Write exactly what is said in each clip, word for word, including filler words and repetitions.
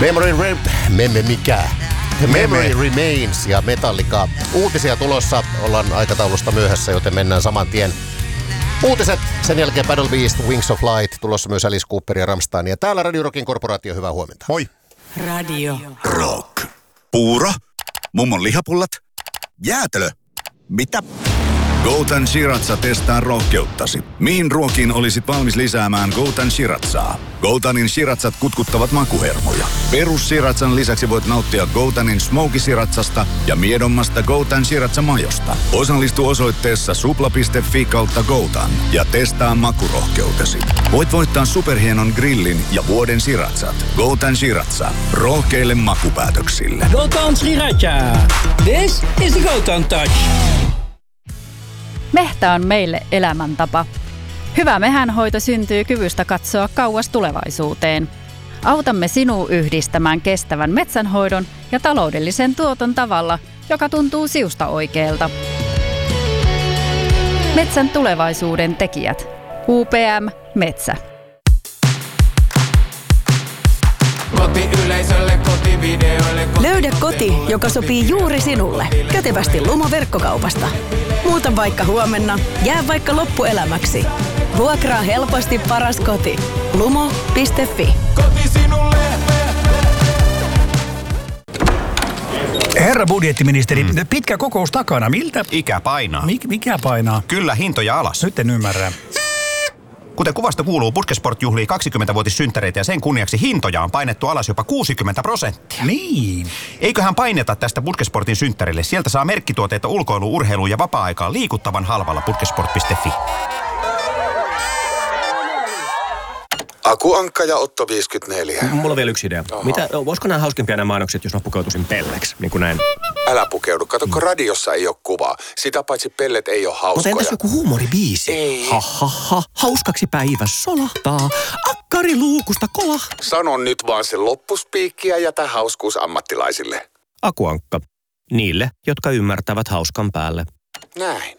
Memory Re... Memme mikä? Memory Remains ja Metallica. Uutisia tulossa. Ollaan aikataulusta myöhässä, joten mennään saman tien. Uutiset, sen jälkeen Battle Beast, Wings of Light, tulossa myös Alice Cooper ja Rammstein. Ja täällä Radio Rockin korporaatio, hyvää huomenta. Moi. Radio Rock. Puuro. Mummon lihapullat. Jäätelö. Mitä? Goutan Shiratsa testaa rohkeuttasi. Mihin ruokiin olisit valmis lisäämään Goutan Shiratsaa? Goutanin Shiratsat kutkuttavat makuhermoja. Perus Shiratsan lisäksi voit nauttia Goutanin Smoky Shiratsasta ja miedommasta Goutan Shiratsa-majosta. Osallistu osoitteessa supla piste fi kautta Goutan ja testaa makurohkeutesi. Voit voittaa superhienon grillin ja vuoden Shiratsat. Goutan Shiratsa. Rohkeille makupäätöksille. Goutan Shiratsa. This is the Goutan Touch. Mehtä on meille elämäntapa. Hyvä mehänhoito syntyy kyvystä katsoa kauas tulevaisuuteen. Autamme sinua yhdistämään kestävän metsänhoidon ja taloudellisen tuoton tavalla, joka tuntuu siusta oikealta. Metsän tulevaisuuden tekijät. U P M Metsä. Kotiyleisölle, kotivideoille, koti- Löydä koti, joka sopii juuri sinulle. Kätevästi Lumo verkkokaupasta. Muuta vaikka huomenna, jää vaikka loppuelämäksi. Vuokraa helposti paras koti. lumo piste fi. Koti sinulle. Herra budjettiministeri, mm. pitkä kokous takana. Miltä? Ikä painaa. Mik, mikä painaa? Kyllä, hintoja alas. Nyt en ymmärrä. Kuten kuvasta kuuluu, Puskesport juhlii kaksikymmentävuotissynttäreitä ja sen kunniaksi hintoja on painettu alas jopa kuusikymmentä prosenttia. Niin. Eiköhän paineta tästä Puskesportin synttärille. Sieltä saa merkkituotteita ulkoilu, urheilu ja vapaa-aikaan liikuttavan halvalla puskesport piste fi. Akuankka ja Otto viisikymmentäneljä. Mulla on vielä yksi idea. Oho. Mitä, olisiko nämä hauskempia nämä mainokset, jos mä pukeutuisin pelleksi, niin kuin näin? Älä pukeudu. Kato, kun radiossa ei ole kuvaa. Sitä paitsi pellet ei ole hauskoja. Mutta entäs joku huumoribiisi? Ei. Ha, ha, ha. Hauskaksi päivä solahtaa. Akkari luukusta kolah. Sano nyt vaan se loppuspiikki ja jätä hauskuus ammattilaisille. Akuankka. Niille, jotka ymmärtävät hauskan päälle. Näin.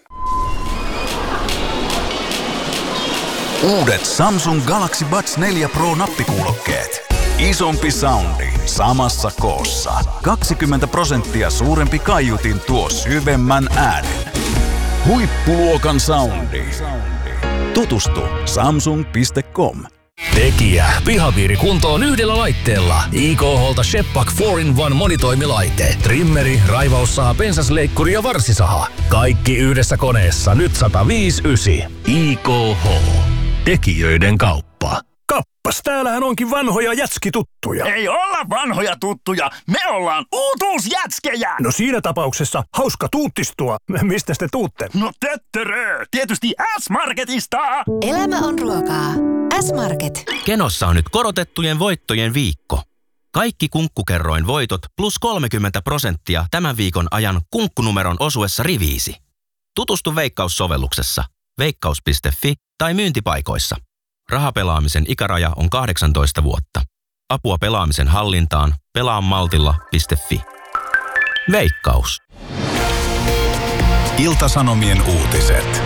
Uudet Samsung Galaxy Buds neljä Pro nappikuulokkeet. Isompi soundi samassa koossa. kaksikymmentä prosenttia suurempi kaiutin tuo syvemmän äänen. Huippuluokan soundi. Tutustu samsung piste com. Tekijä. Pihapiiri kuntoon yhdellä laitteella. I K H:lta Shepak four in one monitoimilaite. Trimmeri, raivaussaha, pensasleikkuri ja varsisaha. Kaikki yhdessä koneessa. Nyt sata viisi yhdeksän. I K H. Tekijöiden kauppa. Kappas, täällähän onkin vanhoja jätskituttuja. Ei olla vanhoja tuttuja, me ollaan uutuusjätskejä! No siinä tapauksessa hauska tuuttistua. Mistä te tuutte? No töttörö, tietysti S-Marketista! Elämä on ruokaa. S-Market. Kenossa on nyt korotettujen voittojen viikko. Kaikki kunkkukerroin voitot plus kolmekymmentä prosenttia tämän viikon ajan kunkkunumeron osuessa riviisi. Tutustu Veikkaus-sovelluksessa veikkaus piste fi tai myyntipaikoissa. Rahapelaamisen ikäraja on kahdeksantoista vuotta. Apua pelaamisen hallintaan pelaamaltilla piste fi. Veikkaus. Ilta-Sanomien uutiset.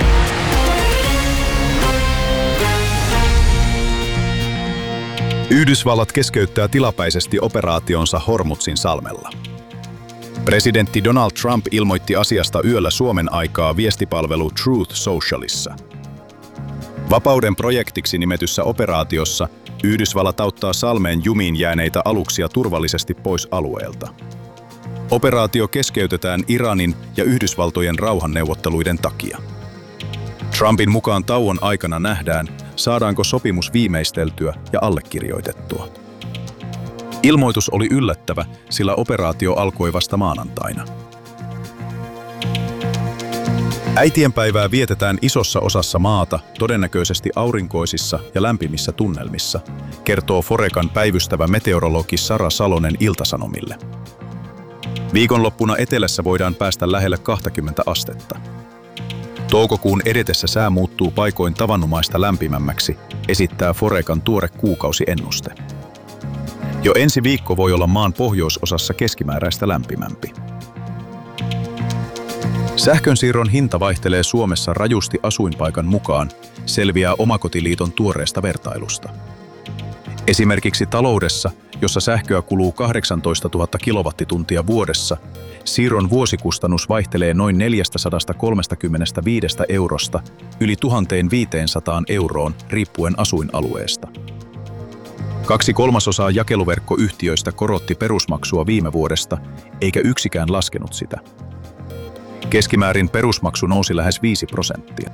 Yhdysvallat keskeyttää tilapäisesti operaationsa Hormuzin salmella. Presidentti Donald Trump ilmoitti asiasta yöllä Suomen aikaa viestipalvelu Truth Socialissa. Vapauden projektiksi nimetyssä operaatiossa Yhdysvallat auttaa salmeen jumiin jääneitä aluksia turvallisesti pois alueelta. Operaatio keskeytetään Iranin ja Yhdysvaltojen rauhanneuvotteluiden takia. Trumpin mukaan tauon aikana nähdään, saadaanko sopimus viimeisteltyä ja allekirjoitettua. Ilmoitus oli yllättävä, sillä operaatio alkoi vasta maanantaina. Äitienpäivää vietetään isossa osassa maata, todennäköisesti aurinkoisissa ja lämpimissä tunnelmissa, kertoo Forecan päivystävä meteorologi Sara Salonen Ilta-Sanomille. Viikonloppuna etelässä voidaan päästä lähelle kaksikymmentä astetta. Toukokuun edetessä sää muuttuu paikoin tavanomaista lämpimämmäksi, esittää Forecan tuore kuukausiennuste. Jo ensi viikko voi olla maan pohjoisosassa keskimääräistä lämpimämpi. Sähkönsiirron hinta vaihtelee Suomessa rajusti asuinpaikan mukaan, selviää Omakotiliiton tuoreesta vertailusta. Esimerkiksi taloudessa jossa sähköä kuluu kahdeksantoistatuhatta kilowattituntia vuodessa, siirron vuosikustannus vaihtelee noin neljäsataakolmekymmentäviisi eurosta yli tuhatviisisataa euroon riippuen asuinalueesta. Kaksi kolmasosaa jakeluverkkoyhtiöistä korotti perusmaksua viime vuodesta, eikä yksikään laskenut sitä. Keskimäärin perusmaksu nousi lähes viisi prosenttia.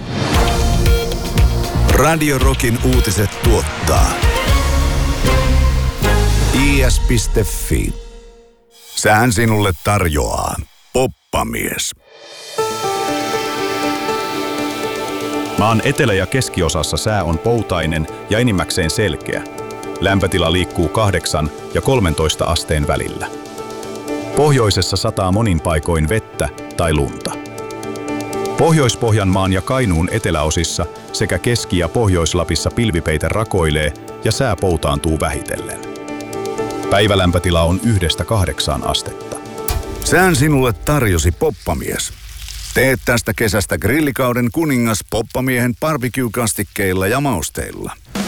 Radio Rockin uutiset tuottaa i s piste f i. Sään sinulle tarjoaa Poppamies. Maan etelä- ja keskiosassa sää on poutainen ja enimmäkseen selkeä. Lämpötila liikkuu kahdeksan ja kolmentoista asteen välillä. Pohjoisessa sataa monin paikoin vettä tai lunta. Pohjois-Pohjanmaan ja Kainuun eteläosissa sekä Keski- ja Pohjois-Lapissa pilvipeite rakoilee ja sää poutaantuu vähitellen. Päivälämpötila on yhdestä kahdeksaan astetta. Sään sinulle tarjosi Poppamies. Teet tästä kesästä grillikauden kuningas Poppamiehen barbecue-kastikkeilla ja mausteilla.